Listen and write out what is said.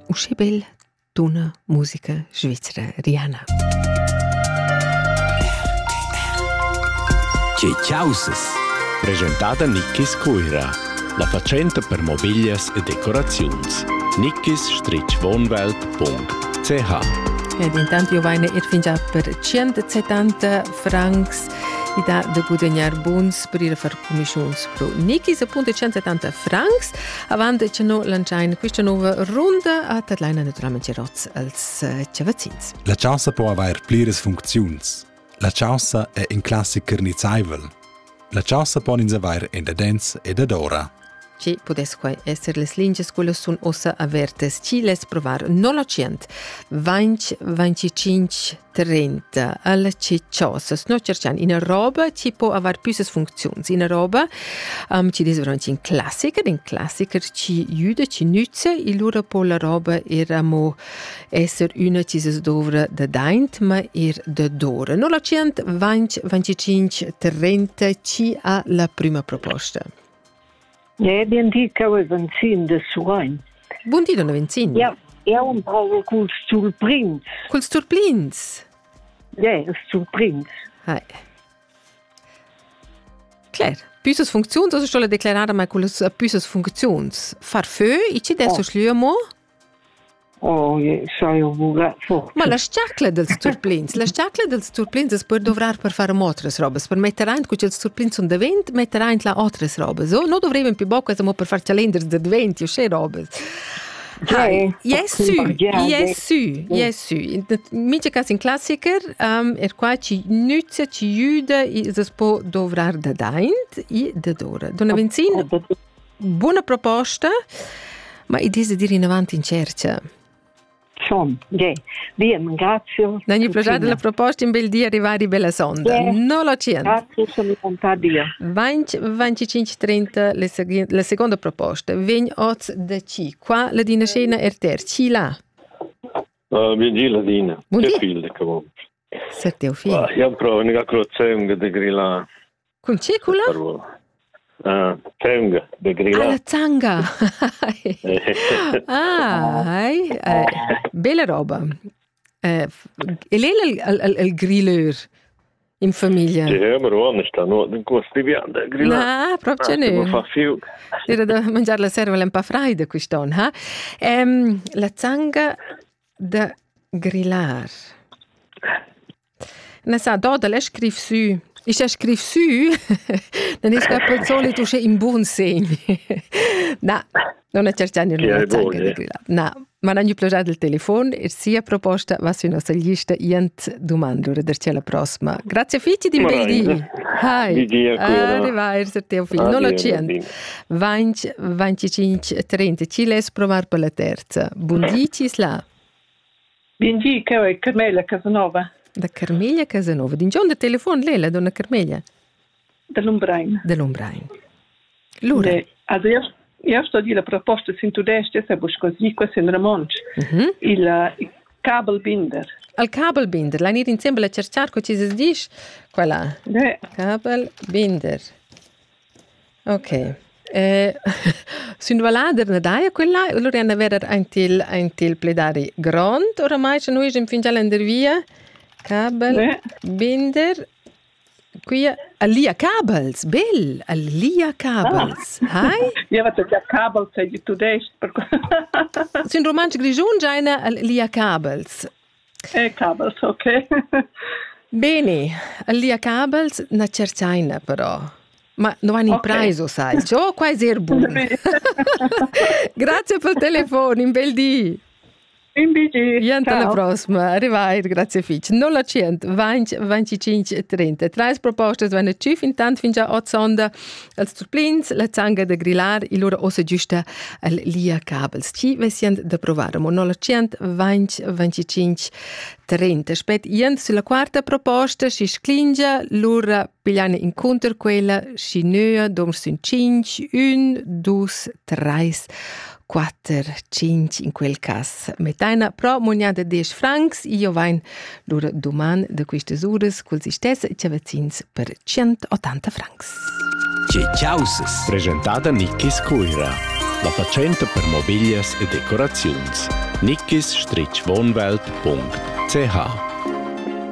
usche bel tuna musica svizzera Rihanna. Ciauses. Presentata Nickis Cuira, la facenta per mobilias e decorazions. nickis-wohnwelt.ch. Ed intanto io vaina fin già per 170 francs i da de guadagnar buns per ir a far commissions pro Nickis appunto 170 francs avanti che no lanciare questa nuova ronda a Tadlaina naturalmente roz als Ciavazzins. La ciausa può avere plires funzions. La ciausa è in classiker nizaivel. La ciausa può avere in da dance e da dora. Ci potesse qua essere le linge quelle sono ossa avertes. Ci les provar 900 20 25 30 alla cicciosa. No cercando in roba ci può avere più funzioni. In roba ci desveramente in classiker ci jude ci nütze il lura po la roba eramo essere una ci si dovra da daint ma da dora. 900 20 25 30 ci ha la prima proposta. Bien di che ho benzin de suoin. Buon dì, donna Benzin. Ja, un po' col Sturprinz. Col Sturprinz? Ja, Sturprinz. Hai. Claire, püses Funktions, also soll deklarare mal col püses Funktions. Far fö, ci adesso schliamo? Oh, sai io Ma la stacla del Sturplinz es può dovrar per fare altre robes, per mettere in quel Sturplinz on davent, mettere in la altre robes. Oh, no dovremmo più bocca se mo per far calendars de davent, io sche robes. Yes, Mince cas in classiker, qua ci nütze, ci jude, es può dovrar da daint, i da dora. Donna Benzin, buona proposta, ma i desideri in avanti in cerca. Bien, grazie. Non gli piace la proposta in bel dia arrivare bella sonda. Non lo c'è. Grazie, sono contenta. 25-30 la seconda proposta. Vegn oz da ci. Qua la dina scena ci là. Bien la dina. Buon che dia. figlio che vuoi. Se te figlio. Io provo una crozzenga di grilla. Con cicula? Tenga di grilla. Alla zanga. Bella roba. E lei il grilleur in famiglia? Sì, ma non sta no, non costi vianda grilla. No, proprio no. Fa fiu. Era da mangiare la sera un po' fraida quest'anno, ha? La zanga da grillar. Ne sa da lei scrive su. Ich scrive su, non è per solito in buon segno. No, non è cercando una zanga di grillare. No, ma non gli piace il telefono e sia proposta va su nostra lista ient domande ora la prossima. Grazie fici di belli. Hi. Arrivare se te figlio. Non lo c'è. 20 25 30 ci les provare per la terza. Buondì ci sla. Buondì che è Carmela Casanova. Da Carmela Casanova. Din giorno del telefono lei, la donna Carmela? Dell'Umbrain. Lura. Also io sto di la proposta sin tu desce se bus così qua in Ramonch. Il kabelbinder. Al kabelbinder, la nir insieme a cercare co ci si dice quella. Kabelbinder. Ok. Sunt valader na daia quella, allora hanno avere un til pledari grand, oramai se noi siamo fin già via. Kabel, binder, qui Alia Kabels, bel, Alia Kabels, hai? Ja, wat ja Kabels sei tu des. Sind romantisch grigiun già Alia Kabels. Kabels, ok. Bene, Alia Kabels na cercaina però. Ma non hanno preso, sai. Oh, qua è buono. Grazie per il telefono, in bel dì. Invece, alla prossima, arrivai, grazie Fitch. 900 20 25 30. Tre proposte vanno ci fin tanto fin già 8 sonda al Sturplinz, la zanga da grillar, e loro ossa giusta al Lia Kabels. Ci vessiamo da provare, 900 20 25 30. Spet jent sulla quarta proposta, si sclingia, loro pigliano incontro quella, si nöa, dom sun 5, 1, 2, 3, 4, 5 in quel caso. Metaina pro moniada 10 francs, io vain lura doman de queste ures col si stessa e ciavazzins per 180 francs. Ciauses. Presentata Nickis Cuira, la facenta per mobilias e decorazions. nickis-wohnwelt.ch